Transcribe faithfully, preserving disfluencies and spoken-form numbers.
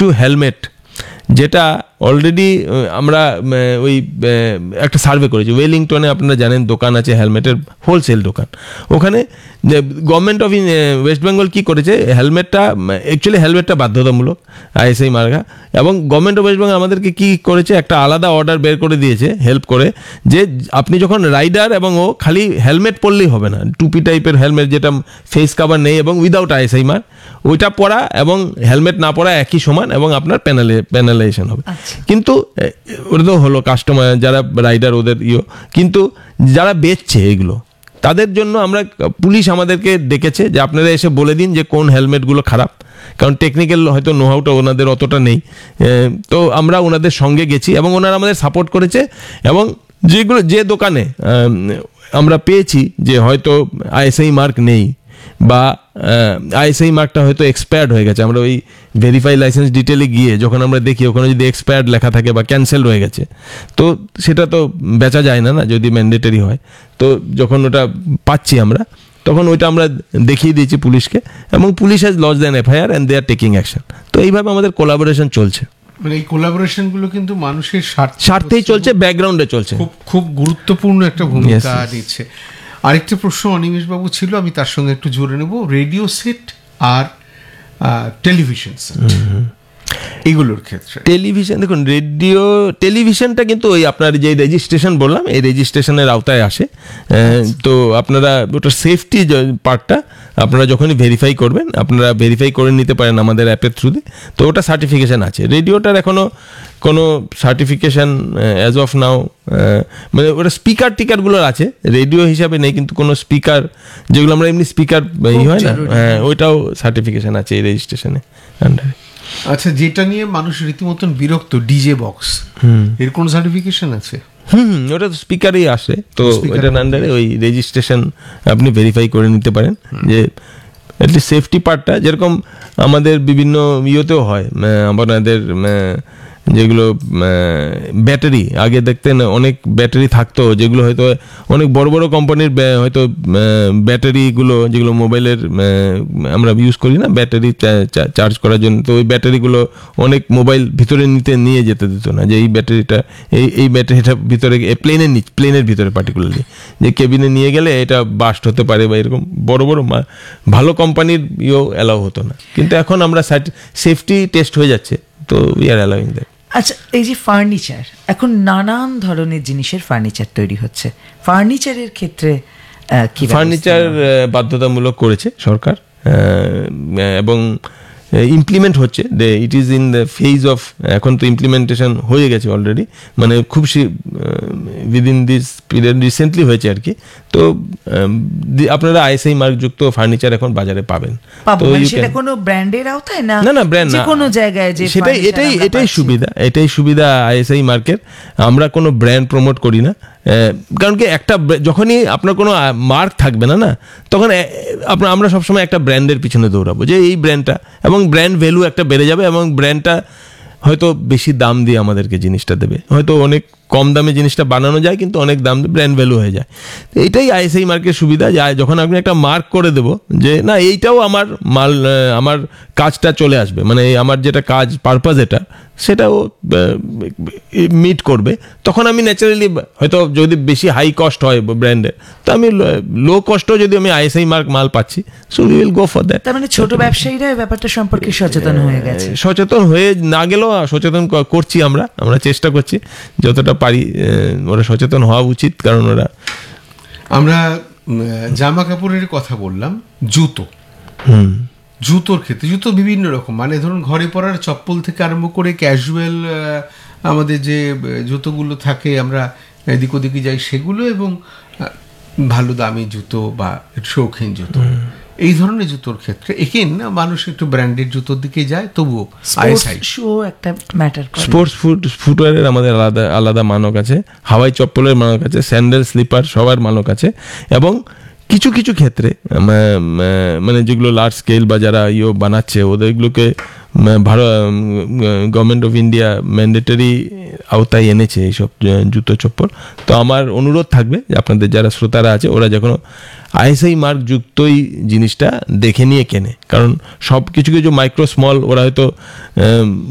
কিছু হেলমেট যেটা অলরেডি আমরা ওই একটা সার্ভে করেছি ওয়েলিংটনে, আপনারা জানেন দোকান আছে হেলমেটের, হোলসেল দোকান। ওখানে গভর্নমেন্ট অফ ওয়েস্ট বেঙ্গল কী করেছে, হেলমেটটা অ্যাকচুয়ালি হেলমেটটা বাধ্যতামূলক আইএসআই মার্কা, এবং গভর্নমেন্ট অফ ওয়েস্ট বেঙ্গল আমাদেরকে কী করেছে, একটা আলাদা অর্ডার বের করে দিয়েছে হেল্প করে, যে আপনি যখন রাইডার এবং ও খালি হেলমেট পরলেই হবে না, টুপি টাইপের হেলমেট যেটা ফেস কাভার নেই এবং উইদাউট আইএসআই মার্ক, ওইটা পরা এবং হেলমেট না পরা একই সমান, এবং আপনার পেনালে পেনালাইজেশন হবে। কিন্তু ওটা তো হলো কাস্টমার যারা রাইডার ওদের ইয়ে, কিন্তু যারা বেচছে এগুলো তাদের জন্য আমরা, পুলিশ আমাদেরকে ডেকেছে যে আপনারা এসে বলে দিন যে কোন হেলমেটগুলো খারাপ, কারণ টেকনিক্যাল হয়তো নোহাউটা ওনাদের অতটা নেই। তো আমরা ওনাদের সঙ্গে গেছি এবং ওনারা আমাদের সাপোর্ট করেছে, এবং যেগুলো যে দোকানে আমরা পেয়েছি যে হয়তো আইএসআই মার্ক নেই বা আইএসআই মার্কটা হয়তো এক্সপায়ার্ড হয়ে গেছে, আমরা ওই ভেরিফাই লাইসেন্স ডিটেলে গিয়ে যখন আমরা দেখি ওখানে যদি এক্সপায়ার্ড লেখা থাকে বা ক্যান্সেল হয়ে গেছে, তো সেটা তো বেচা যায় না না যদি ম্যান্ডেটরি হয়। তো যখন ওটা পাচ্ছি আমরা, তখন ওইটা আমরা দেখিয়ে দিয়েছি পুলিশকে, এবং police has lodge then FIR and they are taking action. তো এইভাবে আমাদের কোলাবোরেশন চলছে, মানে এই কোলাবোরেশনগুলো কিন্তু মানুষের স্বার্থেই চলছে, ব্যাকগ্রাউন্ডে চলছে, খুব খুব গুরুত্বপূর্ণ একটা ভূমিকা নিচ্ছে। আরেকটা প্রশ্ন অনিমেষ বাবু ছিল, আমি তার সঙ্গে একটু জুড়ে নেব, রেডিও সেট আর টেলিভিশন সেট এগুলোর ক্ষেত্রে। টেলিভিশন দেখুন, রেডিও টেলিভিশনটা কিন্তু ওই আপনার যে রেজিস্ট্রেশন বললাম এই রেজিস্ট্রেশনের আওতায় আসে। তো আপনারা ওটা সেফটি পার্টটা আপনারা যখনই ভেরিফাই করবেন, আপনারা ভেরিফাই করে নিতে পারেন আমাদের অ্যাপের থ্রুতে, তো ওটা সার্টিফিকেশান আছে। রেডিওটার এখনও কোনো সার্টিফিকেশান অ্যাজ অফ নাও, মানে ওটা স্পিকার টিকারগুলোর আছে, রেডিও হিসাবে নেই, কিন্তু কোনো স্পিকার যেগুলো আমরা এমনি স্পিকার ই হয় না, হ্যাঁ ওইটাও সার্টিফিকেশান আছে এই রেজিস্ট্রেশনে আন্ডারে। আচ্ছা, যেটা নিয়ে মানুষ রীতিমতন বিরক্ত, ডিজে বক্স, এর কোনো সার্টিফিকেশন আছে? হুম ওটা তো স্পিকারেই আসে, তো এটার আন্ডারে ওই রেজিস্ট্রেশন আপনি ভেরিফাই করে নিতে পারেন যে অ্যাটলিস্ট সেফটি পার্টটা, যেরকম আমাদের বিভিন্ন ইয়েতেও হয়, আমাদের যেগুলো ব্যাটারি আগে দেখতেন অনেক ব্যাটারি থাকতো, যেগুলো হয়তো অনেক বড় বড় কোম্পানির হয়তো ব্যাটারিগুলো যেগুলো মোবাইলের আমরা ইউজ করি না ব্যাটারি চার্জ করার জন্য, তো ওই ব্যাটারিগুলো অনেক মোবাইল ভিতরে নিতে নিয়ে যেতে দিত না, যে এই ব্যাটারিটা এই এই ব্যাটারিটা ভিতরে প্লেনের নিচ প্লেনের ভিতরে পার্টিকুলারলি যে কেবিনে নিয়ে গেলে এটা বাস্ট হতে পারে বা এরকম বড় বড় ভালো কোম্পানির ইয়েও অ্যালাউ হতো না, কিন্তু এখন আমরা সেফটি টেস্ট হয়ে যাচ্ছে, তো উই আর অ্যালাউইং দ্যাট। আচ্ছা, এই যে ফার্নিচার, এখন নানান ধরনের জিনিসের ফার্নিচার তৈরি হচ্ছে, ফার্নিচারের ক্ষেত্রে কি? ফার্নিচার বাধ্যতামূলক করেছে সরকার এবং ইমপ্লিমেন্ট হচ্ছে, it is in the phase of, এখন তো ইমপ্লিমেন্টেশন হয়ে গেছে অলরেডি, মানে খুব উইদিন দিস পিরিয়ড রিসেন্টলি হয়েছে আর কি। তো আপনারা আইএসআই মার্কযুক্ত ফার্নিচার এখন বাজারে পাবেন। তো সেটা কোনো ব্র্যান্ডের আওতায় না? না না, ব্র্যান্ড না, কোনো জায়গায় যে সেটাই এটাই এটাই সুবিধা, এটাই সুবিধা আইএসআই মার্কের। আমরা কোনো ব্র্যান্ড প্রমোট করি না, কারণ কি একটা যখনই আপনার কোনো মার্ক থাকবে না না তখন আপনার আমরা সবসময় একটা ব্র্যান্ডের পিছনে দৌড়াবো যে এই ব্র্যান্ডটা, এবং ব্র্যান্ড ভ্যালু একটা বেড়ে যাবে, এবং ব্র্যান্ডটা হয়তো বেশি দাম দিয়ে আমাদেরকে জিনিসটা দেবে, হয়তো অনেক কম দামে জিনিসটা বানানো যায় কিন্তু অনেক দাম দিয়ে ব্র্যান্ড ভ্যালু হয়ে যায়। তো এটাই আইএসআই মার্কের সুবিধা, যে যখন আপনি একটা মার্ক করে দেবো যে না এইটাও আমার মাল, আমার কাজটা চলে আসবে, মানে আমার যেটা কাজ পারপাস এটা সেটাও মিট করবে, তখন আমি ন্যাচারালি হয়তো যদি বেশি হাই কস্ট হয় ব্র্যান্ডের, তো আমি লো কস্টও যদি আমি আইএসআই মার্ক মাল পাচ্ছি, so we will go for that. তার মানে ছোট ব্যবসায়ীরা এই ব্যাপারটা সম্পর্কে সচেতন হয়ে গেছে, সচেতন হয়ে না গেলেও সচেতন করছি আমরা আমরা চেষ্টা করছি যতটা পারি, ওরা সচেতন হওয়া উচিত, কারণ ওরা। আমরা জামা কাপড়ের কথা বললাম, জুতো, হুম জুতোর ক্ষেত্রে জুতো বিভিন্ন রকম, মানে ধরুন ঘরে পরার চপ্পল থেকে আরম্ভ করে ক্যাজুয়াল আমাদের যে জুতোগুলো থাকে আমরা এদিক ওদিকে যাই সেগুলো, এবং ভালো দামি জুতো বা শৌখিন জুতো, এই ধরনের জুতোর ক্ষেত্রে একেন না মানুষ একটু ব্র্যান্ডেড জুতোর দিকে যায়, তবুও একটা ম্যাটার করে। স্পোর্টস ফুট ফুটওয়্যারের আমাদের আলাদা আলাদা মানক আছে, হাওয়াই চপ্পলের মানক আছে, স্যান্ডেল স্লিপার সবার মানক আছে, এবং কিছু কিছু ক্ষেত্রে মানে যেগুলো লার্জ স্কেল বা যারা ইয়ে বানাচ্ছে ওদেরগুলোকে Bharat government of India mandatory আওতায় এনেছে এইসব জুতো চপ্পল। তো আমার অনুরোধ থাকবে যে আপনাদের যারা শ্রোতারা আছে ওরা যখন আইএসআই মার্ক যুক্তই জিনিসটা দেখে নিয়ে কেনে, কারণ সব কিছু কিছু মাইক্রো স্মল ওরা হয়তো